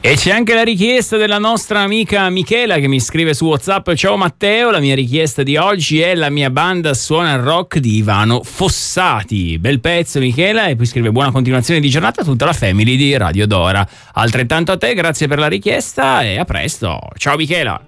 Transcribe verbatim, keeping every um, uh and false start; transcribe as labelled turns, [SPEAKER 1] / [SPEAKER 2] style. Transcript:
[SPEAKER 1] E c'è anche la richiesta della nostra amica Michela che mi scrive su WhatsApp: ciao Matteo, la mia richiesta di oggi è La mia banda suona il rock di Ivano Fossati. Bel pezzo Michela, e poi scrive: buona continuazione di giornata a tutta la family di Radio Dora. Altrettanto a te, grazie per la richiesta e a presto. Ciao Michela.